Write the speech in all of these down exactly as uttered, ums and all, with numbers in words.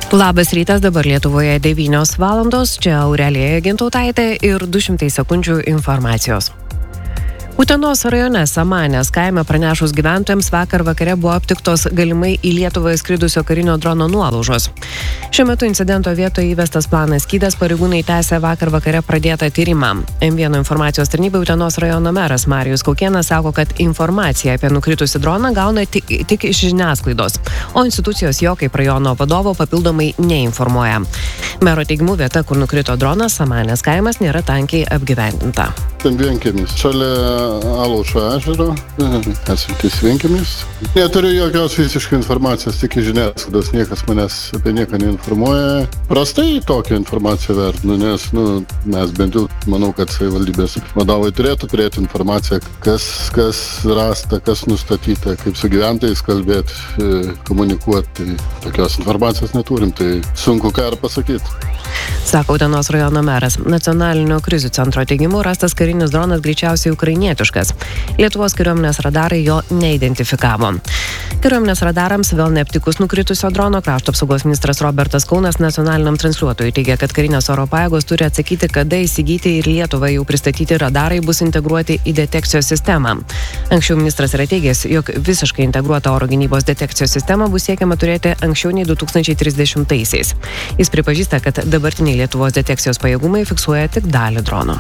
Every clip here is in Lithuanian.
Labas rytas, dabar Lietuvoje devynios valandos, čia Aurelija Gintautaitė ir du šimtai sekundžių informacijos. Utenos rajone Samanės kaime pranešus gyventojams vakar vakare buvo aptiktos galimai į Lietuvą įskridusio karinio drono nuolaužos. Šiuo metu incidento vietoje įvestas planas skydas, pareigūnai tęsė vakar vakare pradėtą tyrimą. M vienas informacijos tarnybai Utenos rajono meras Marijus Kaukėnas sako, kad informaciją apie nukritusį droną gauna tik, tik iš žiniasklaidos, o institucijos jo kaip rajono vadovo papildomai neinformuoja. Mero teigimu vieta, kur nukrito dronas, Samanės kaimas, nėra tankiai apgyvendinta. Ten vienkiemis, šalia Alaušo ežero, esantis vienkiemis. Neturiu jokios visiškai informacijos, tik iš žiniasklaidos, niekas manęs apie nieką neinformuoja. Prastai tokią informaciją vertinu, nes nu, mes bent jau manau, kad savivaldybės vadovai turėtų turėti informaciją, kas, kas rasta, kas nustatyta, kaip su gyventojais kalbėti, komunikuoti. Tokios informacijos neturim, tai sunku ką ir pasakyti. Sako Utenos rajono meras. Nacionalinio krizių centro teigimu rastas karinis dronas greičiausiai ukrainietiškas. Lietuvos kariuomenės radarai jo neidentifikavo. Kariuomenės radarams vėl neaptikus nukritusio drono, krašto apsaugos ministras Robertas Kaunas nacionaliniam transliuotojui teigia, kad karinės oro pajėgos turi atsakyti, kada įsigyti ir Lietuvą jau pristatyti radarai bus integruoti į detekcijos sistemą. Anksčiau ministras yra teigęs, jog visiškai integruotą oro gynybos detekcijos sistemą bus siekiama turėti anksčiau nei du tūkstančiai trisdešimtaisiais. Jis pripažįsta, kad dabartiniai Lietuvos detekcijos pajėgumai fiksuoja tik dalį dronų.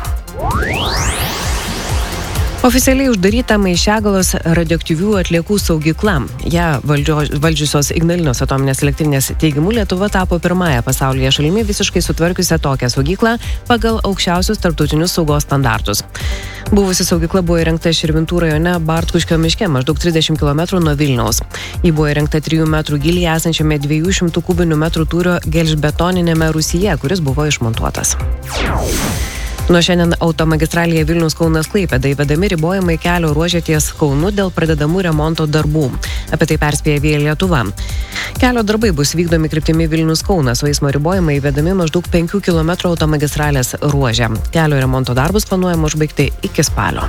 Oficialiai uždaryta Maišiagalos radioaktyvių atliekų saugykla. Ja valdžio, valdžiusios Ignalinos atominės elektrinės teigimu Lietuva tapo pirmąją pasaulyje šalimi visiškai sutvarkiusią tokią saugyklą pagal aukščiausius tarptautinius saugos standartus. Buvusi saugykla buvo įrengta Širvintų rajone Bartkuškio miške, maždaug trisdešimt kilometrų nuo Vilniaus. Ji buvo įrengta trijų metrų gylyje esančiame dviejų šimtų kubinių metrų tūrio gelžbetoninėme rūsyje, kuris buvo išmontuotas. Nuo šiandien automagistralėje Vilnius-Kaunas Klaipėda įvedami ribojimai kelio ruože ties Kaunu dėl pradedamų remonto darbų. Apie tai perspėja Via Lietuva. Kelio darbai bus vykdomi kryptimi Vilnius-Kaunas, o eismo ribojimai įvedami maždaug penkių kilometrų automagistralės ruože. Kelio remonto darbus planuojama užbaigti iki spalio.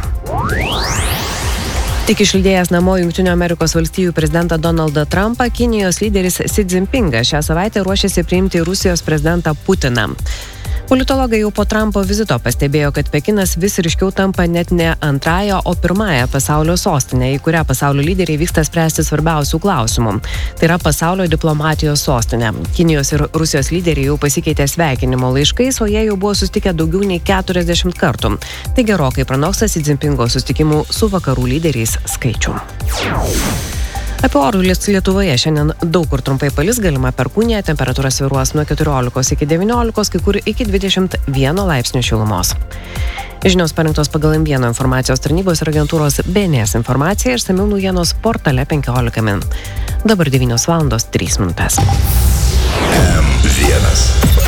Tik išlydėjęs namo Jungtinių Amerikos valstijų prezidentą Donaldą Trumpą, Kinijos lyderis Xi Jinpingas šią savaitę ruošiasi priimti Rusijos prezidentą Putiną. Politologai jau po Trumpo vizito pastebėjo, kad Pekinas vis ryškiau tampa net ne antrąją, o pirmąją pasaulio sostinę, į kurią pasaulio lyderiai vyksta spręsti svarbiausių klausimų. Tai yra pasaulio diplomatijos sostinė. Kinijos ir Rusijos lyderiai jau pasikeitė sveikinimo laiškais, o jie jau buvo susitikę daugiau nei keturiasdešimt kartų. Tai gerokai pranoksta Xi Jinpingo susitikimų su vakarų lyderiais skaičių. Apie orus Lietuvoje šiandien daug kur trumpai palis, galima perkūnija, temperatūra svyruos nuo keturiolikos iki devyniolikos, kai kur iki dvidešimt vieno laipsnio šilumos. Žinios parinktos pagal M vienas informacijos tarnybos ir agentūros B N S informacija, išsamiau naujienos portale penkiolika min. Dabar devynios valandos trys minutės. M vienas.